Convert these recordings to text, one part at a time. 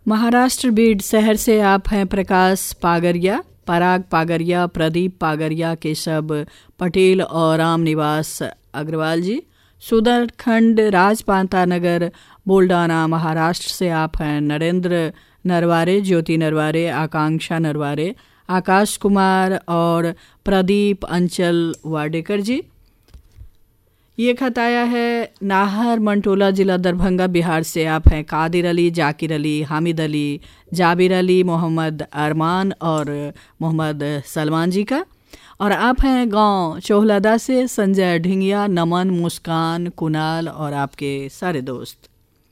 महाराष्ट्र बीड शहर से आप हैं प्रकाश पागरिया, पराग पागरिया, प्रदीप पागरिया, केशव पटेल और राम निवास अग्रवाल जी। सुदरखंड राजपांता नगर बुल्डाना महाराष्ट्र से आप हैं नरेंद्र नरवारे, ज्योति नरवारे, आकांक्षा नरवारे, आकाश कुमार और प्रदीप अंचल वाडेकर जी। ये खत आया है नाहर मंटोला, जिला दरभंगा, बिहार से आप हैं कादिर अली, जाकिर अली, हामिद अली, जाबिर अली, मोहम्मद अरमान और मोहम्मद सलमान जी का। और आप हैं गांव चोहलादा से संजय ढिंगिया, नमन, मुस्कान, कुणाल और आपके सारे दोस्त।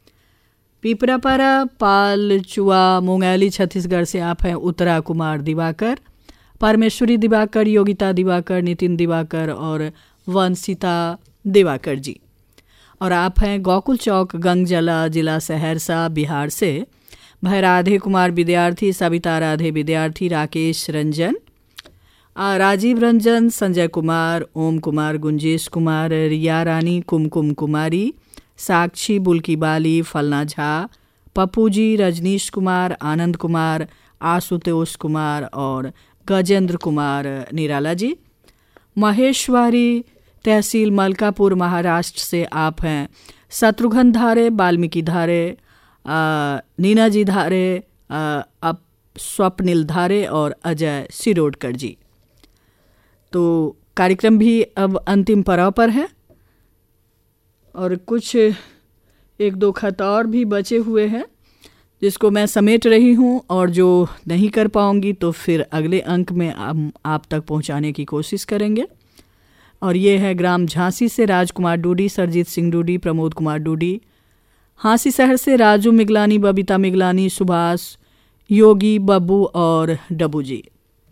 पिपरापारा पालचुआ मुंगैली छत्तीसगढ़ से आप हैं उत्तरा कुमार दिवाकर, परमेश्वरी दिवाकर, योगिता दिवाकर, नितिन दिवाकर और वंशिता दिवाकर जी। और आप हैं गोकुल चौक गंगजला, जिला सहरसा, बिहार से भाई राधे कुमार विद्यार्थी, सविता राधे विद्यार्थी, राकेश रंजन, राजीव रंजन, संजय कुमार, ओम कुमार, गुंजेश कुमार, रिया रानी, कुमकुम कुमारी, साक्षी बुल्की बाली, फलना झा, पप्पू जी, रजनीश कुमार, आनंद कुमार, आशुतोष कुमार और गजेंद्र कुमार निराला जी। महेश्वरी तहसील मलकापुर महाराष्ट्र से आप हैं शत्रुघ्न धारे, वाल्मीकि धारे, नीना जी धारे, स्वप्निल धारे और अजय सिरोडकर जी। तो कार्यक्रम भी अब अंतिम पड़ाव पर है और कुछ एक दो खत और भी बचे हुए हैं जिसको मैं समेट रही हूँ, और जो नहीं कर पाऊँगी तो फिर अगले अंक में आप तक पहुँचाने की कोशिश करेंगे। और ये है ग्राम झांसी से राजकुमार डूडी, सरजीत सिंह डूडी, प्रमोद कुमार डूडी, हांसी शहर से राजू मिगलानी, बबीता मिगलानी, सुभाष, योगी, बब्बू और डब्बू जी।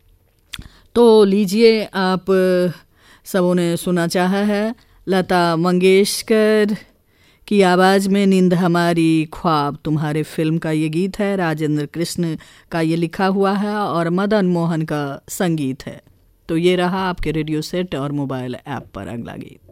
तो लीजिए, आप सबों ने सुना चाहा है लता मंगेशकर की आवाज़ में नींद हमारी ख्वाब तुम्हारे फिल्म का ये गीत है। राजेंद्र कृष्ण का ये लिखा हुआ है और मदन मोहन का संगीत है। तो ये रहा आपके रेडियो सेट और मोबाइल ऐप पर अगला गीत।